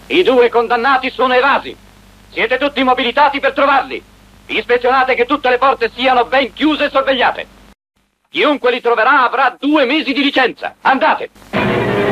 I due condannati sono evasi. Siete tutti mobilitati per trovarli. Ispezionate che tutte le porte siano ben chiuse e sorvegliate. Chiunque li troverà avrà 2 mesi di licenza. Andate!